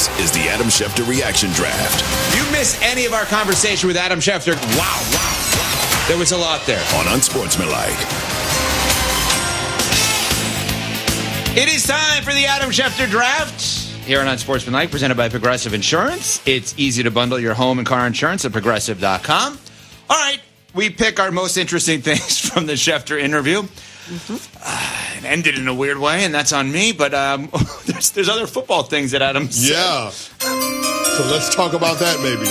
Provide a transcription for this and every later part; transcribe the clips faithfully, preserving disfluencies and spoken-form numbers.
This is the Adam Schefter Reaction Draft. If you miss any of our conversation with Adam Schefter, wow, wow, wow. There was a lot there. On Unsportsmanlike. It is time for the Adam Schefter Draft. Here on Unsportsmanlike, presented by Progressive Insurance. It's easy to bundle your home and car insurance at Progressive dot com. All right, we pick our most interesting things from the Schefter interview. Mm-hmm. Uh, it ended in a weird way, and that's on me, but um, there's, there's other football things that Adam said. Yeah. So let's talk about that, maybe.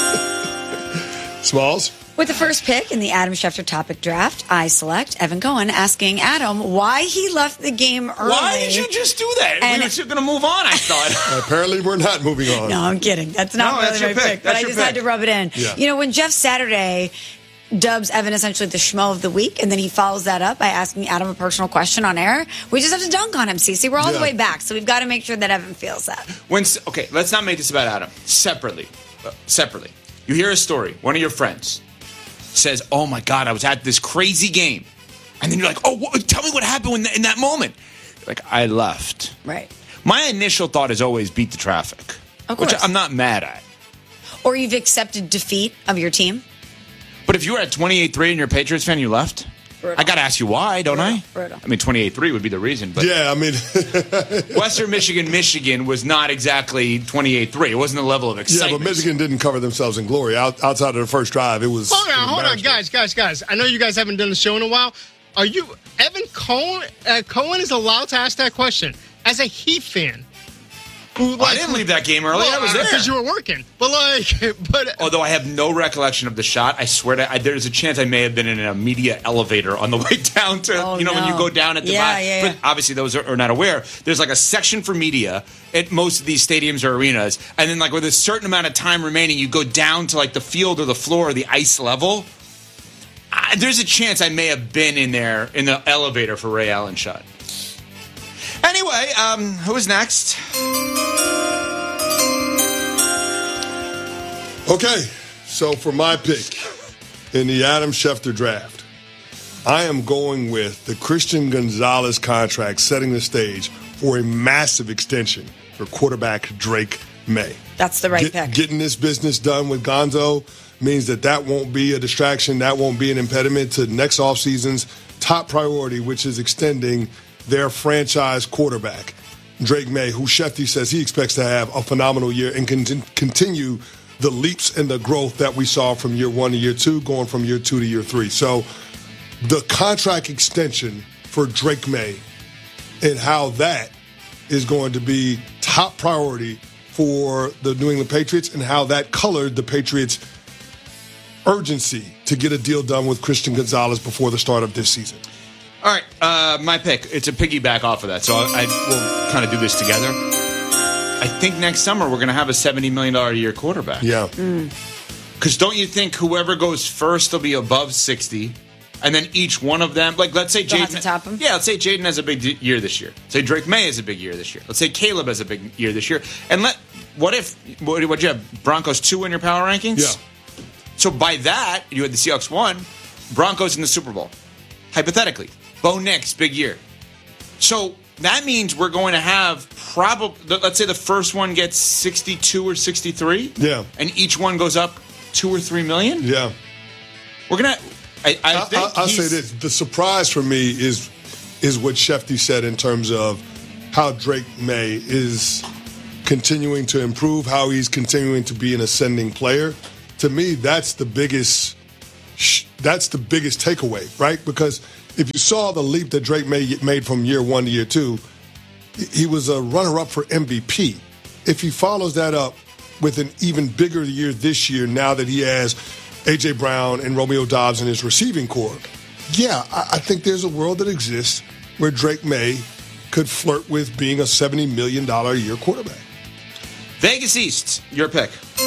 Smalls? With the first pick in the Adam Schefter topic draft, I select Evan Cohen asking Adam why he left the game early. Why did you just do that? And we were still going to move on, I thought. Apparently we're not moving on. No, I'm kidding. That's not No, really that's my your pick. pick, but That's I your just pick. had to rub it in. Yeah. You know, when Jeff Saturday dubs Evan essentially the schmo of the week, and then he follows that up by asking Adam a personal question on air, we just have to dunk on him, Cece. We're all Yeah. the way back, so we've got to make sure that Evan feels that. When, okay, let's not make this about Adam. Separately. Uh, separately. You hear a story. One of your friends says, oh, my God, I was at this crazy game. And then you're like, oh, what, tell me what happened in, in that moment. You're like, I left. Right. My initial thought is always beat the traffic. Of which course. I'm not mad at. Or you've accepted defeat of your team. But if you were at twenty-eight three and you're a Patriots fan, you left? Brutal. I got to ask you why, don't Brutal. I? Brutal. I mean, twenty-eight three would be the reason. But Yeah, I mean, Western Michigan, Michigan was not exactly twenty-eight three. It wasn't the level of yeah, excitement. but Michigan didn't cover themselves in glory. Out, outside of the first drive, it was. Hold on, hold on, embarrassing. guys, guys, guys. I know you guys haven't done the show in a while. Are you Evan Cohen? Uh, Cohen is allowed to ask that question as a Heat fan. Who, I didn't leave that game early. I was there. because you were working. But like, but Although I have no recollection of the shot, I swear to I, there's a chance I may have been in a media elevator on the way down to, Oh, you know, when you no. go down at the Yeah, bottom. yeah, yeah. But obviously, those are, are not aware. There's like a section for media at most of these stadiums or arenas. And then, like, with a certain amount of time remaining, you go down to, like, the field or the floor or the ice level. I, there's a chance I may have been in there in the elevator for Ray Allen shot. Anyway, um, who's next? Okay, so for my pick in the Adam Schefter draft, I am going with the Christian Gonzalez contract setting the stage for a massive extension for quarterback Drake May. That's the right Get- pick. Getting this business done with Gonzo means that that won't be a distraction, that won't be an impediment to next offseason's top priority, which is extending their franchise quarterback, Drake May, who Schefter says he expects to have a phenomenal year and can continue the leaps and the growth that we saw from year one to year two, going from year two to year three. So the contract extension for Drake May and how that is going to be top priority for the New England Patriots and how that colored the Patriots' urgency to get a deal done with Christian Gonzalez before the start of this season. All right, uh, my pick. It's a piggyback off of that, so I, I will kind of do this together. I think next summer we're going to have a seventy million dollars a year quarterback. Yeah. Because don't you think whoever goes first will be above sixty, and then each one of them, like let's say They'll have Jaden, to top him? yeah, let's say Jaden has a big d- year this year. Say Drake May has a big year this year. Let's say Caleb has a big year this year, and let what if what would you have Broncos two in your power rankings? Yeah. So by that you had the Seahawks one, Broncos in the Super Bowl, hypothetically. Bo Nix big year. So that means we're going to have probably, let's say the first one gets sixty-two or sixty-three. Yeah. And each one goes up two or three million. Yeah. We're going to, I, I I, think. I, I'll he's- say this. The surprise for me is is what Schefter said in terms of how Drake May is continuing to improve, how he's continuing to be an ascending player. To me, that's the biggest that's the biggest takeaway, right? Because if you saw the leap that Drake May made from year one to year two, he was a runner-up for M V P. If he follows that up with an even bigger year this year, now that he has A J. Brown and Romeo Doubs in his receiving corps, yeah, I, I think there's a world that exists where Drake May could flirt with being a seventy million dollars a year quarterback. Vegas East, your pick.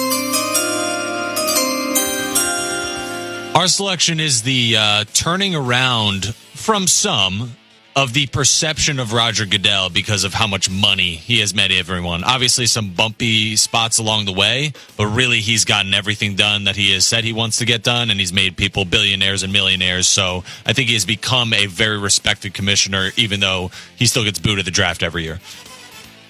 Our selection is the uh, turning around from some of the perception of Roger Goodell because of how much money he has made everyone. Obviously, some bumpy spots along the way, but really he's gotten everything done that he has said he wants to get done, and he's made people billionaires and millionaires. So I think he has become a very respected commissioner, even though he still gets booed at the draft every year.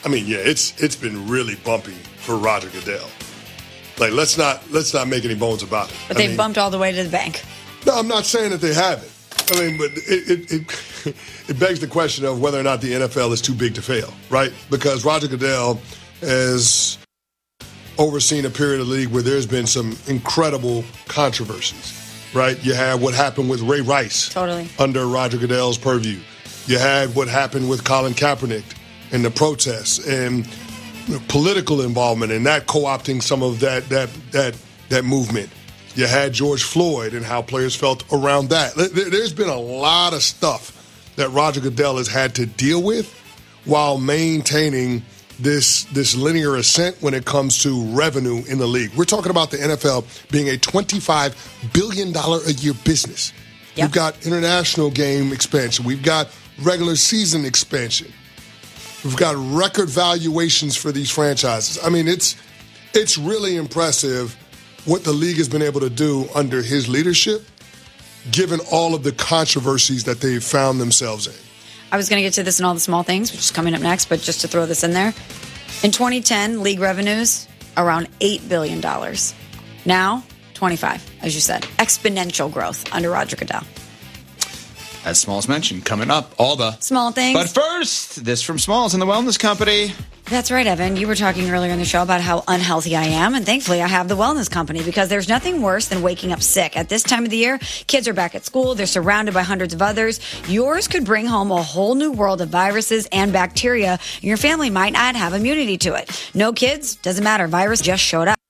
I mean, yeah, it's it's been really bumpy for Roger Goodell. Like, let's not let's not make any bones about it. But I they mean, bumped all the way to the bank. No, I'm not saying that they haven't. I mean, but it, it, it, it begs the question of whether or not the N F L is too big to fail, right? Because Roger Goodell has overseen a period of the league where there's been some incredible controversies, right? You had what happened with Ray Rice totally under Roger Goodell's purview. You had what happened with Colin Kaepernick and the protests and political involvement and that co-opting some of that that that that movement. You had George Floyd and how players felt around that. There's been a lot of stuff that Roger Goodell has had to deal with while maintaining this this linear ascent when it comes to revenue in the league. We're talking about the N F L being a twenty-five billion dollars a year business. Yep. We've got international game expansion. We've got regular season expansion. We've got record valuations for these franchises. I mean, it's it's really impressive what the league has been able to do under his leadership, given all of the controversies that they've found themselves in. I was going to get to this and all the small things, which is coming up next, but just to throw this in there. In twenty ten, league revenues around eight billion dollars. Now, twenty-five, as you said. Exponential growth under Roger Goodell. As Smalls mentioned, coming up, all the small things. But first, this from Smalls and the Wellness Company. That's right, Evan. You were talking earlier in the show about how unhealthy I am, and thankfully I have the Wellness Company because there's nothing worse than waking up sick. At this time of the year, kids are back at school. They're surrounded by hundreds of others. Yours could bring home a whole new world of viruses and bacteria, and your family might not have immunity to it. No kids? Doesn't matter. Virus just showed up.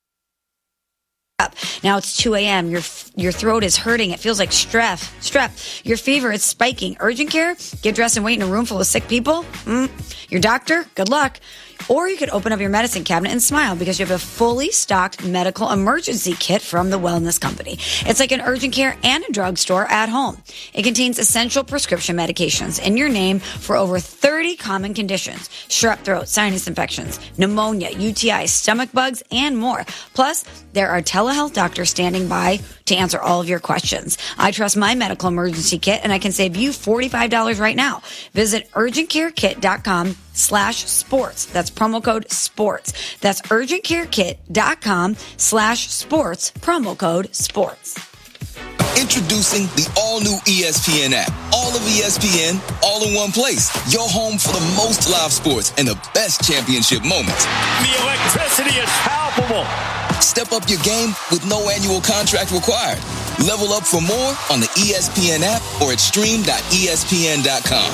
Now it's two a.m. Your your throat is hurting. It feels like strep. Strep. Your fever is spiking. Urgent care? Get dressed and wait in a room full of sick people? Mm. Your doctor? Good luck. Or you could open up your medicine cabinet and smile because you have a fully stocked medical emergency kit from the Wellness Company. It's like an urgent care and a drugstore at home. It contains essential prescription medications in your name for over thirty common conditions: strep throat, sinus infections, pneumonia, U T I, stomach bugs, and more. Plus, there are telehealth doctors standing by to answer all of your questions. I trust my medical emergency kit, and I can save you forty-five dollars right now. Visit urgentcarekit.com slash sports. That's promo code sports. That's urgentcarekit.com slash sports. Promo code sports. Introducing the all-new E S P N app. All of E S P N, all in one place. Your home for the most live sports and the best championship moments. The electricity is palpable. Step up your game with no annual contract required. Level up for more on the E S P N app or at stream dot E S P N dot com.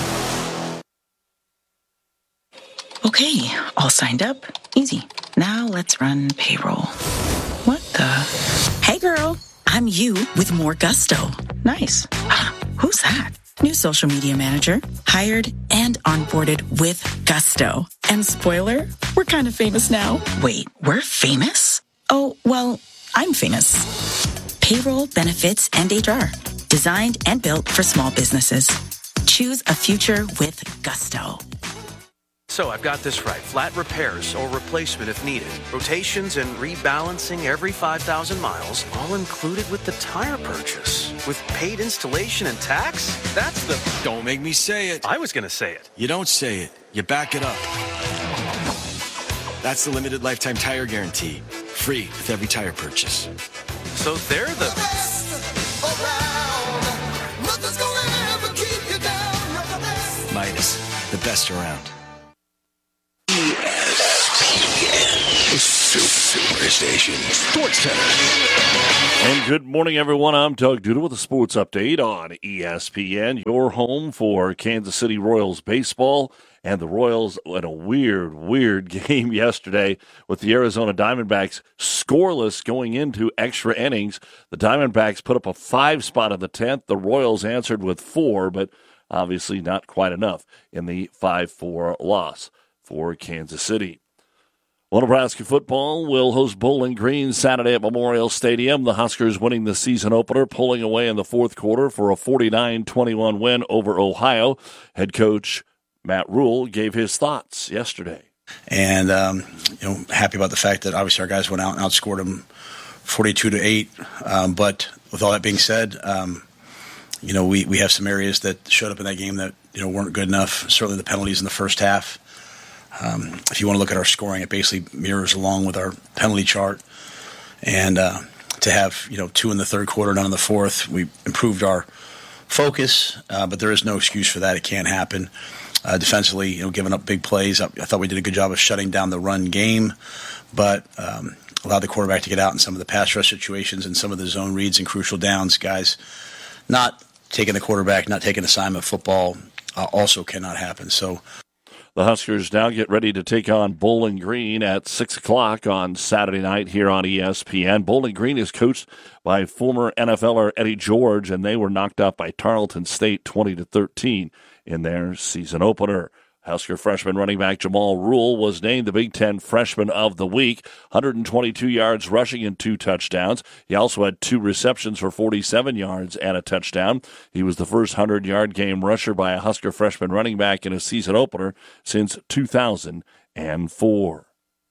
Okay, all signed up. Easy. Now let's run payroll. What the? Hey girl, I'm you with more gusto. Nice. Who's that? New social media manager. Hired and onboarded with gusto. And spoiler, we're kind of famous now. Wait, we're famous? Oh, well, I'm famous. Payroll, benefits, and H R. Designed and built for small businesses. Choose a future with gusto. So I've got this right. Flat repairs or replacement if needed. Rotations and rebalancing every five thousand miles, all included with the tire purchase. With paid installation and tax? That's the... Don't make me say it. I was going to say it. You don't say it. You back it up. That's the limited lifetime tire guarantee. Free with every tire purchase. So they're the... Midas, the best around. Superstation Sports Center. And good morning, everyone. I'm Doug Duda with a sports update on E S P N, your home for Kansas City Royals baseball. And the Royals in a weird, weird game yesterday with the Arizona Diamondbacks scoreless going into extra innings. The Diamondbacks put up a five spot in the tenth. The Royals answered with four, but obviously not quite enough in the five four loss for Kansas City. Well, Nebraska football will host Bowling Green Saturday at Memorial Stadium. The Huskers winning the season opener, pulling away in the fourth quarter for a forty-nine twenty-one win over Ohio. Head coach Matt Rule gave his thoughts yesterday. And, um, you know, happy about the fact that obviously our guys went out and outscored them forty-two to eight. Um, but with all that being said, um, you know, we, we have some areas that showed up in that game that, you know, weren't good enough. Certainly the penalties in the first half. Um, if you want to look at our scoring, it basically mirrors along with our penalty chart. And uh, to have, you know, two in the third quarter, none in the fourth, we improved our focus, uh, but there is no excuse for that. It can't happen. Uh, defensively, you know, giving up big plays. I, I thought we did a good job of shutting down the run game, but um, allowed the quarterback to get out in some of the pass rush situations and some of the zone reads and crucial downs. Guys not taking the quarterback, not taking assignment football uh, also cannot happen. So the Huskers now get ready to take on Bowling Green at six o'clock on Saturday night here on E S P N. Bowling Green is coached by former N F L er Eddie George, and they were knocked out by Tarleton State twenty to thirteen in their season opener. Husker freshman running back Jamal Rule was named the Big Ten Freshman of the Week, one hundred twenty-two yards rushing and two touchdowns. He also had two receptions for forty-seven yards and a touchdown. He was the first hundred-yard game rusher by a Husker freshman running back in a season opener since two thousand four.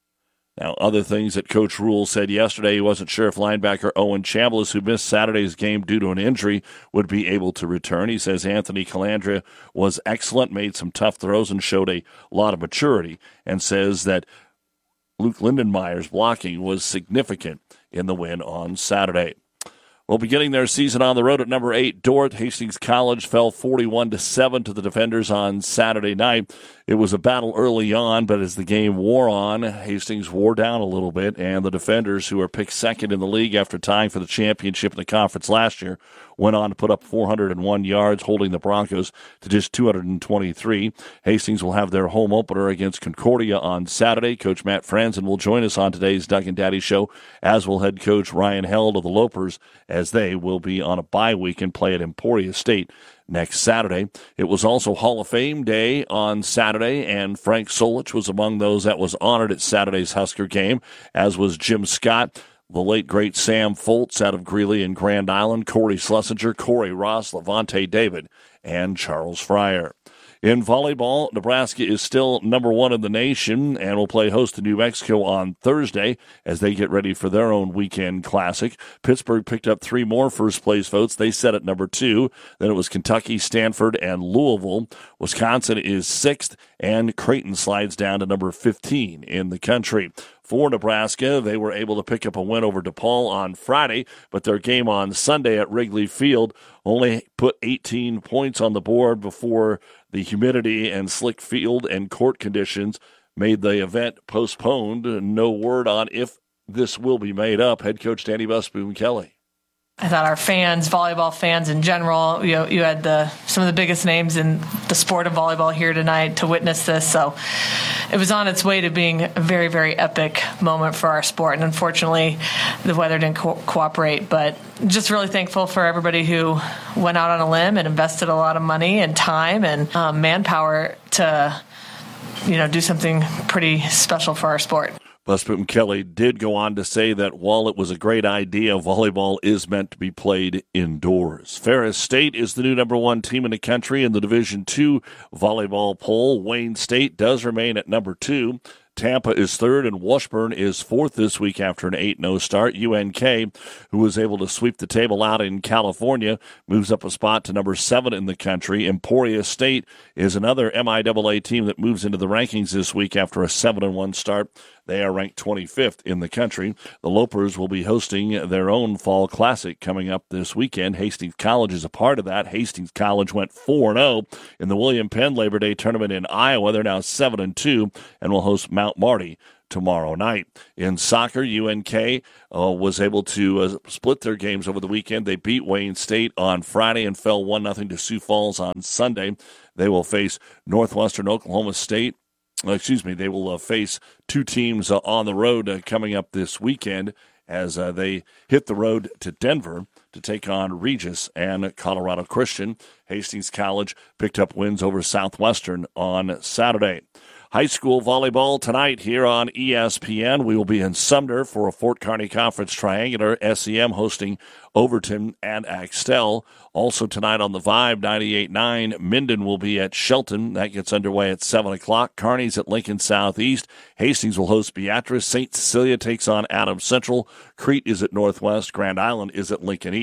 Now, other things that Coach Rule said yesterday, he wasn't sure if linebacker Owen Chambliss, who missed Saturday's game due to an injury, would be able to return. He says Anthony Calandria was excellent, made some tough throws, and showed a lot of maturity, and says that Luke Lindenmeyer's blocking was significant in the win on Saturday. Well, beginning their season on the road at number eight, Dordt, Hastings College fell forty-one to seven to the defenders on Saturday night. It was a battle early on, but as the game wore on, Hastings wore down a little bit, and the defenders, who were picked second in the league after tying for the championship in the conference last year, went on to put up four hundred one yards, holding the Broncos to just two hundred twenty-three. Hastings will have their home opener against Concordia on Saturday. Coach Matt Franzen will join us on today's Doug and Daddy Show, as will head coach Ryan Held of the Lopers, as they will be on a bye week and play at Emporia State next Saturday. It was also Hall of Fame Day on Saturday, and Frank Solich was among those that was honored at Saturday's Husker game, as was Jim Scott, the late, great Sam Foltz out of Greeley and Grand Island, Corey Schlesinger, Corey Ross, Levante David, and Charles Fryer. In volleyball, Nebraska is still number one in the nation and will play host to New Mexico on Thursday as they get ready for their own weekend classic. Pittsburgh picked up three more first-place votes. They set at number two. Then it was Kentucky, Stanford, and Louisville. Wisconsin is sixth, and Creighton slides down to number fifteen in the country. For Nebraska, they were able to pick up a win over DePaul on Friday, but their game on Sunday at Wrigley Field only put eighteen points on the board before the humidity and slick field and court conditions made the event postponed. No word on if this will be made up. Head coach Danny Busboom Kelly. I thought our fans, volleyball fans in general, you know, you had the some of the biggest names in the sport of volleyball here tonight to witness this. So it was on its way to being a very, very epic moment for our sport. And unfortunately, the weather didn't co- cooperate. But just really thankful for everybody who went out on a limb and invested a lot of money and time and um, manpower to, you know, do something pretty special for our sport. Busboom Kelly did go on to say that while it was a great idea, volleyball is meant to be played indoors. Ferris State is the new number one team in the country in the Division two volleyball poll. Wayne State does remain at number two. Tampa is third, and Washburn is fourth this week after an eight oh start. U N K, who was able to sweep the table out in California, moves up a spot to number seven in the country. Emporia State is another M I A A team that moves into the rankings this week after a seven and one start. They are ranked twenty-fifth in the country. The Lopers will be hosting their own Fall Classic coming up this weekend. Hastings College is a part of that. Hastings College went four and oh in the William Penn Labor Day Tournament in Iowa. They're now seven and two and will host Mount Marty tomorrow night. In soccer, U N K uh, was able to uh, split their games over the weekend. They beat Wayne State on Friday and fell one nothing to Sioux Falls on Sunday. They will face Northwestern Oklahoma State. Excuse me, they will uh, face two teams uh, on the road uh, coming up this weekend as uh, they hit the road to Denver to take on Regis and Colorado Christian. Hastings College picked up wins over Southwestern on Saturday. High school volleyball tonight here on E S P N. We will be in Sumner for a Fort Kearney Conference Triangular. S E M hosting Overton and Axtell. Also tonight on the Vibe ninety-eight point nine, Minden will be at Shelton. That gets underway at seven o'clock. Kearney's at Lincoln Southeast. Hastings will host Beatrice. Saint Cecilia takes on Adams Central. Crete is at Northwest. Grand Island is at Lincoln East.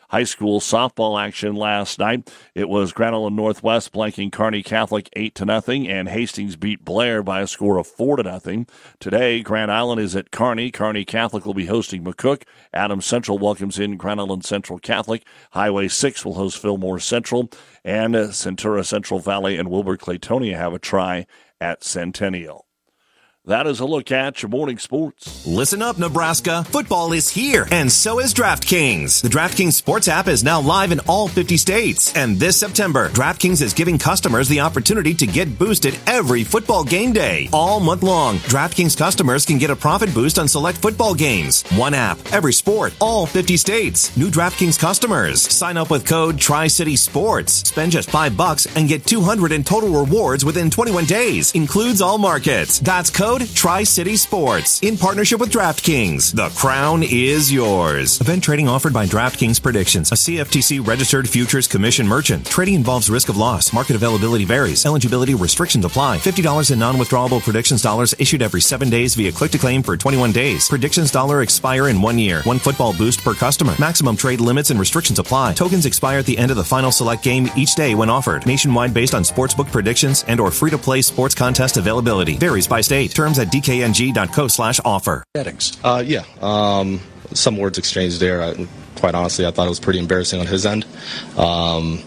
high school softball action last night. It was Grand Island Northwest blanking Kearney Catholic eight to nothing, and Hastings beat Blair by a score of four to nothing. Today, Grand Island is at Kearney. Kearney Catholic will be hosting McCook. Adams Central welcomes in Grand Island Central Catholic. Highway six will host Fillmore Central, and Centura Central Valley and Wilbur Claytonia have a try at Centennial. That is a look at your morning sports. Listen up, Nebraska. Football is here, and so is DraftKings. The DraftKings Sports app is now live in all fifty states. And this September, DraftKings is giving customers the opportunity to get boosted every football game day. All month long, DraftKings customers can get a profit boost on select football games. One app, every sport, all fifty states. New DraftKings customers. Sign up with code Tri-City Sports. Spend just five bucks and get two hundred in total rewards within twenty-one days. Includes all markets. That's code Tri-City Sports in partnership with DraftKings. The crown is yours. Event trading offered by DraftKings Predictions, a C F T C registered futures commission merchant. Trading involves risk of loss. Market availability varies. Eligibility restrictions apply. fifty dollars in non-withdrawable predictions dollars issued every seven days via click-to-claim for twenty-one days. Predictions dollar expire in one year. One football boost per customer. Maximum trade limits and restrictions apply. Tokens expire at the end of the final select game each day when offered. Nationwide based on sportsbook predictions and or free-to-play sports contest availability. Varies by state. Terms at d k n g dot co slash offer. Settings. Uh, yeah. Um, some words exchanged there. I, quite honestly, I thought it was pretty embarrassing on his end. Um,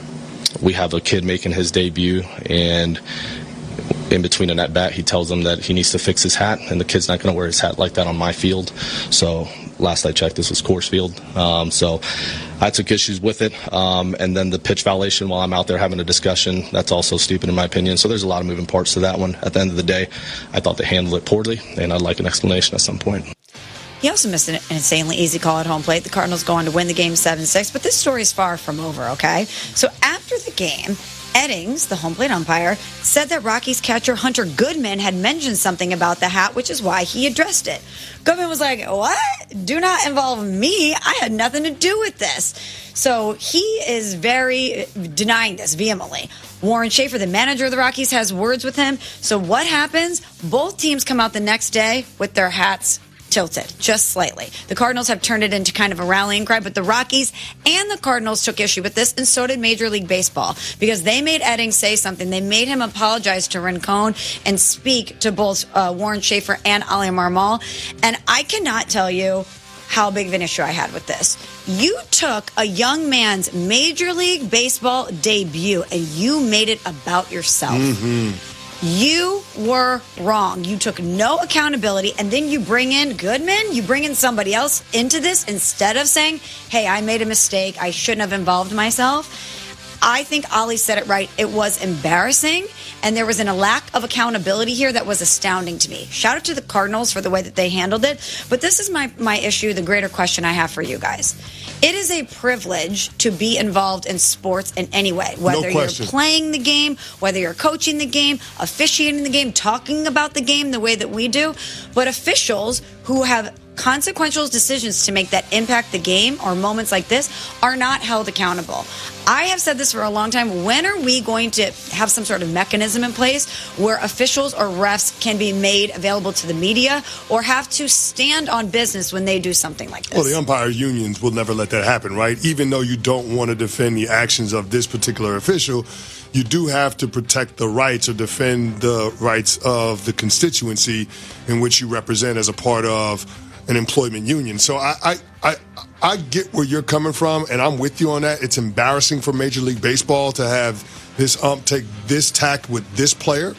we have a kid making his debut, and in between an at bat, he tells him that he needs to fix his hat, and the kid's not going to wear his hat like that on my field. So last I checked, this was Coors Field. Um, so I took issues with it. Um, and then the pitch violation while I'm out there having a discussion, that's also stupid in my opinion. So there's a lot of moving parts to that one. At the end of the day, I thought they handled it poorly, and I'd like an explanation at some point. He also missed an insanely easy call at home plate. The Cardinals go on to win the game seven six, but this story is far from over, okay? So after the game, Eddings, the home plate umpire, said that Rockies catcher Hunter Goodman had mentioned something about the hat, which is why he addressed it. Goodman was like, what? Do not involve me. I had nothing to do with this. So he is very denying this vehemently. Warren Schaefer, the manager of the Rockies, has words with him. So what happens? Both teams come out the next day with their hats tilted just slightly. The Cardinals have turned it into kind of a rallying cry, but the Rockies and the Cardinals took issue with this, and so did Major League Baseball, because they made Eddings say something. They made him apologize to Rincon and speak to both uh, Warren Schaefer and Ali Marmol. And I cannot tell you how big of an issue I had with this. You took a young man's Major League Baseball debut and you made it about yourself. Mm-hmm. You were wrong. You took no accountability, and then you bring in Goodman, you bring in somebody else into this instead of saying, hey, I made a mistake, I shouldn't have involved myself. I think Ali said it right. It was embarrassing, and there was an, a lack of accountability here that was astounding to me. Shout out to the Cardinals for the way that they handled it, but this is my, my issue, the greater question I have for you guys. It is a privilege to be involved in sports in any way, whether No you're playing the game, whether you're coaching the game, officiating the game, talking about the game the way that we do. But officials who have consequential decisions to make that impact the game or moments like this are not held accountable. I have said this for a long time. When are we going to have some sort of mechanism in place where officials or refs can be made available to the media or have to stand on business when they do something like this? Well, the umpire unions will never let that happen, right? Even though you don't want to defend the actions of this particular official, you do have to protect the rights or defend the rights of the constituency in which you represent as a part of an employment union. So I, I, I, I get where you're coming from, and I'm with you on that. It's embarrassing for Major League Baseball to have this ump take this tack with this player.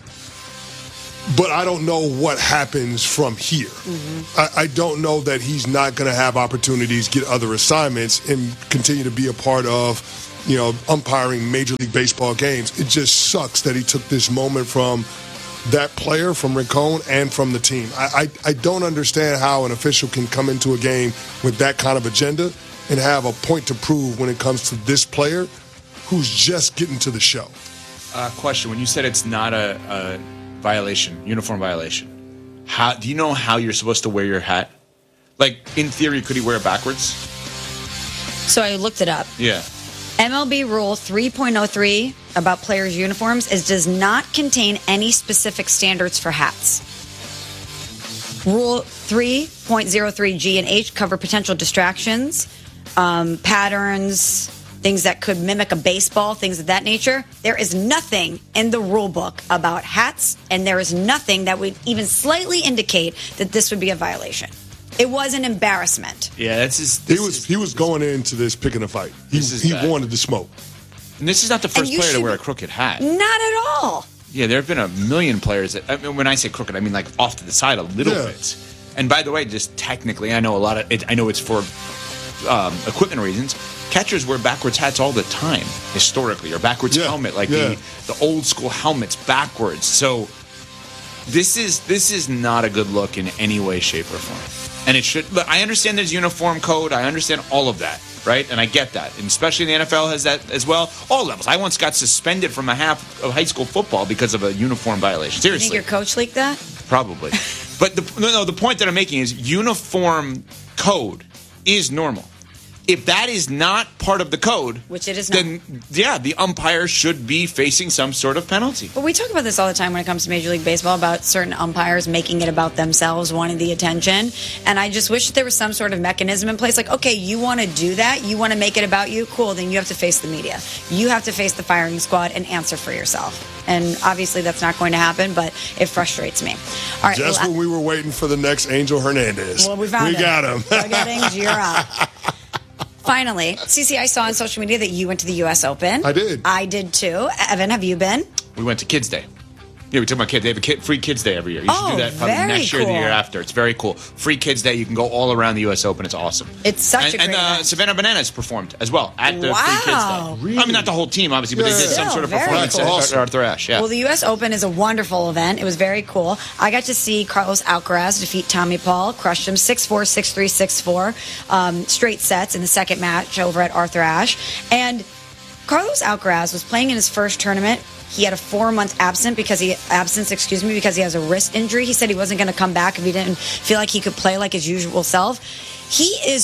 But I don't know what happens from here. Mm-hmm. I, I don't know that he's not going to have opportunities, get other assignments, and continue to be a part of, you know, umpiring Major League Baseball games. It just sucks that he took this moment from that player, from Rincon, and from the team. I, I, I don't understand how an official can come into a game with that kind of agenda and have a point to prove when it comes to this player who's just getting to the show. Uh, question, when you said it's not a, a violation, uniform violation, how do you know how you're supposed to wear your hat? Like, in theory, could he wear it backwards? So I looked it up. Yeah. M L B Rule three point oh three about players' uniforms is does not contain any specific standards for hats. Rule three point oh three G and H cover potential distractions. um, patterns, things that could mimic a baseball, things of that nature. There is nothing in the rule book about hats, and there is nothing that would even slightly indicate that this would be a violation. It was an embarrassment. Yeah, that's his. He was he was going into this picking a fight. He, he wanted to smoke. And this is not the first you player to should- wear a crooked hat. Not at all. Yeah, there have been a million players that, I mean, when I say crooked, I mean like off to the side a little Yeah. bit. And by the way, just technically, I know a lot of it, I know it's for um, equipment reasons. Catchers wear backwards hats all the time, historically, or backwards Yeah, helmet, like yeah. the, the old school helmets backwards. So this is this is not a good look in any way, shape, or form. And it should. Look, I understand there's uniform code. I understand all of that, right? And I get that. And especially the N F L has that as well. All levels. I once got suspended from a half of high school football because of a uniform violation. You Seriously. think your coach leaked that? Probably. But the, no, no, the point that I'm making is uniform code is normal. If that is not part of the code, Which it is not. then yeah, the umpire should be facing some sort of penalty. But we talk about this all the time when it comes to Major League Baseball about certain umpires making it about themselves, wanting the attention. And I just wish there was some sort of mechanism in place. Like, okay, you want to do that? You want to make it about you? Cool. Then you have to face the media. You have to face the firing squad and answer for yourself. And obviously that's not going to happen, but it frustrates me. All right. Just well, when we were waiting for the next Angel Hernandez. Well, we found we him. got him. Doug Eddings, you're up. Finally, Cece, I saw on social media that you went to the U S Open. I did. I did too. Evan, have you been? We went to Kids Day. Yeah, we took my kid. They have a kid, free Kids Day every year. You Oh, should do that probably very next year or the cool. year after. It's very cool. Free Kids Day. You can go all around the U S Open. It's awesome. It's such and, a great And uh, event. Savannah Bananas performed as well at the Wow. Free Kids Day. I mean, not the whole team, obviously, but they Yeah. did some Still, sort of very performance cool. at Awesome. Arthur Ashe. Yeah. Well, the U S Open is a wonderful event. It was very cool. I got to see Carlos Alcaraz defeat Tommy Paul, crushed him six four, six three, six four, um, straight sets in the second match over at Arthur Ashe. And Carlos Alcaraz was playing in his first tournament. He had a four-month absence because he absence, excuse me, because he has a wrist injury. He said he wasn't going to come back if he didn't feel like he could play like his usual self. He is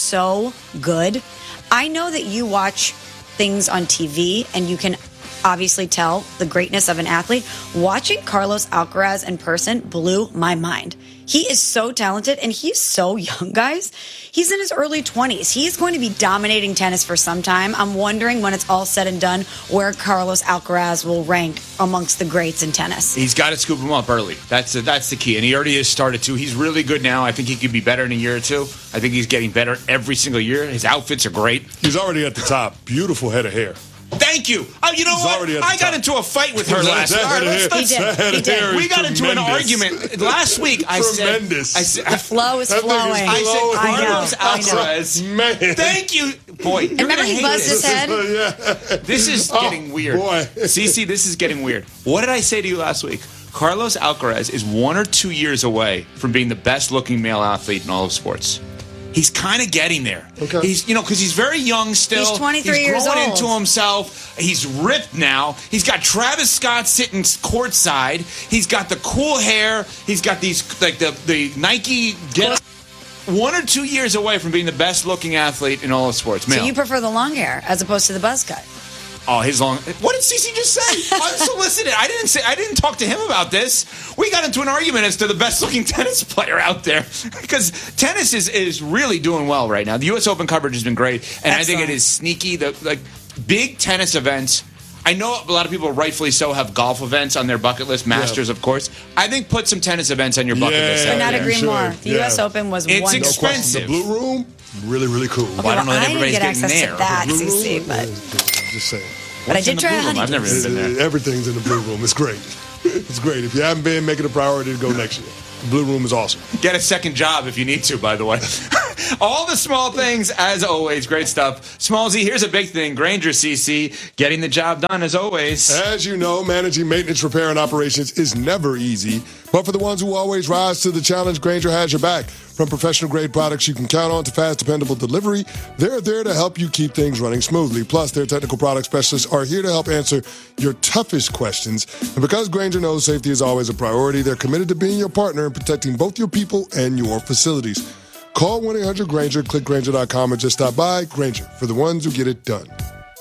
so good. I know that you watch things on T V and you can obviously tell the greatness of an athlete. Watching Carlos Alcaraz in person blew my mind. He is so talented and he's so young, guys. He's in his early twenties. He's going to be dominating tennis for some time. I'm wondering when it's all said and done where Carlos Alcaraz will rank amongst the greats in tennis. He's got to scoop him up early. That's the, that's the key. And he already has started to. He's really good now. I think he could be better in a year or two. I think he's getting better every single year. His outfits are great. He's already at the top. Beautiful head of hair. Thank you. Oh, you know He's what? already at the I got top. into a fight with her That- last that night. head of Let's- hair- let's- He did. that head He of did. hair We is got into an tremendous. argument last week. I Tremendous. said, I said, The flow is That thing flowing. I said, I know, Carlos I know. Alcaraz. Man. Thank you, boy. You're Remember gonna he hate buzzed this. his head? yeah. This is Oh, getting weird. boy. Cece, this is getting weird. What did I say to you last week? Carlos Alcaraz is one or two years away from being the best looking male athlete in all of sports. He's kind of getting there. Okay. He's, you know, because he's very young still. He's twenty-three He's years growing old. into himself. He's ripped now. He's got Travis Scott sitting courtside. He's got the cool hair. He's got these, like the, the Nike get one or two years away from being the best looking athlete in all of sports. Male. So you prefer the long hair as opposed to the buzz cut? Oh, his long. What did Cece just say? Unsolicited. I didn't say. I didn't talk to him about this. We got into an argument as to the best-looking tennis player out there because tennis is is really doing well right now. The U S Open coverage has been great, and I think it Excellent. is sneaky. The like big tennis events. I know a lot of people, rightfully so, have golf events on their bucket list. Masters, of course. I think put some tennis events on your bucket Yeah. list. Could out Not there. agree sure. more. The U S Yeah. Open was It's wonderful. No question. expensive. The Blue Room, really, really cool. Well, I don't know that I didn't everybody's get getting access there. to that, Blue C C, Room but is good. Just saying. but I What's in did the try Blue a Room? honeydew. I've never even been there. Everything's in the Blue Room. It's great. It's great. If you haven't been, make it a priority to go next year. The Blue Room is awesome. Get a second job if you need to, by the way. All the small things, as always. Great stuff. Small Z, here's a big thing. Granger C C, getting the job done as always. As you know, managing maintenance, repair, and operations is never easy. But for the ones who always rise to the challenge, Grainger has your back. From professional-grade products you can count on to fast, dependable delivery, they're there to help you keep things running smoothly. Plus, their technical product specialists are here to help answer your toughest questions. And because Grainger knows safety is always a priority, they're committed to being your partner in protecting both your people and your facilities. Call one eight hundred Grainger, click Grainger dot com, and just stop by. Grainger, for the ones who get it done.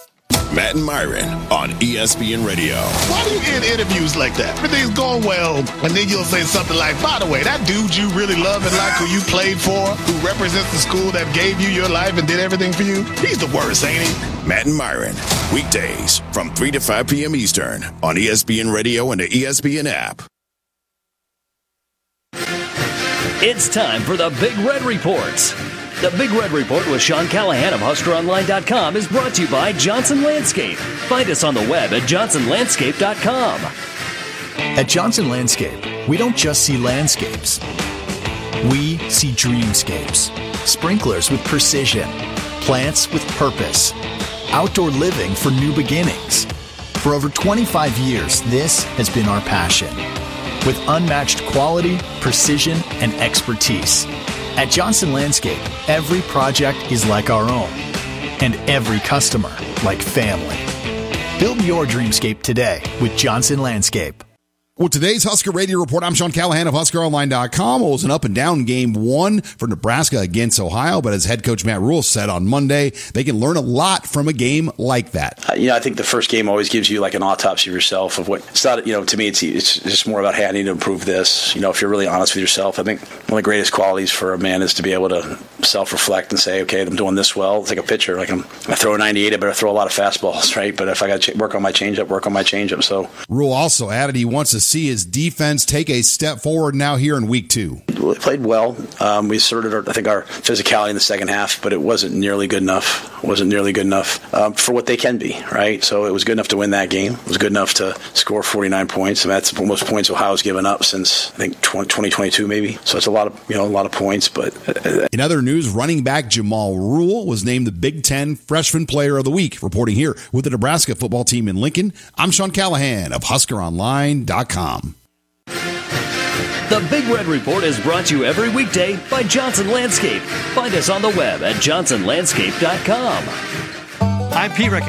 Matt and Myron on E S P N Radio. Why do you end interviews like that? Everything's going well, and then you'll say something like, by the way, that dude you really love and like, who you played for, who represents the school that gave you your life and did everything for you, he's the worst, ain't he? Matt and Myron, weekdays from three to five p.m. Eastern on E S P N Radio and the E S P N app. It's time for the Big Red Reports. The Big Red Report with Sean Callahan of Husker Online dot com is brought to you by Johnson Landscape. Find us on the web at Johnson Landscape dot com. At Johnson Landscape, we don't just see landscapes. We see dreamscapes. Sprinklers with precision. Plants with purpose. Outdoor living for new beginnings. For over twenty-five years, this has been our passion. With unmatched quality, precision, and expertise. At Johnson Landscape, every project is like our own, and every customer like family. Build your dreamscape today with Johnson Landscape. Well, today's Husker Radio Report, I'm Sean Callahan of Husker Online dot com. It was an up-and-down game one for Nebraska against Ohio, but as head coach Matt Rhule said on Monday, they can learn a lot from a game like that. Uh, you know, I think the first game always gives you like an autopsy of yourself of what, it's not, you know, to me, it's, it's just more about, hey, I need to improve this. You know, if you're really honest with yourself, I think one of the greatest qualities for a man is to be able to self-reflect and say, okay, I'm doing this well. It's like a pitcher. Like I'm, I throw a ninety-eight, I better throw a lot of fastballs, right? But if I got to ch- work on my changeup, work on my changeup. So Rhule also added he wants to see his defense take a step forward now here in week two. We played well. Um, we asserted, our, I think, our physicality in the second half, but it wasn't nearly good enough. It wasn't nearly good enough um, for what they can be, right? So it was good enough to win that game. It was good enough to score forty-nine points. I mean, that's the most points Ohio's given up since, I think, twenty twenty-two maybe. So it's a lot of, you know, a lot of points. But uh, in other news, running back Jamal Rhule was named the Big Ten Freshman Player of the Week. Reporting here with the Nebraska football team in Lincoln, I'm Sean Callahan of Husker Online dot com. The Big Red Report is brought to you every weekday by Johnson Landscape. Find us on the web at Johnson Landscape dot com. I'm Pete Rick.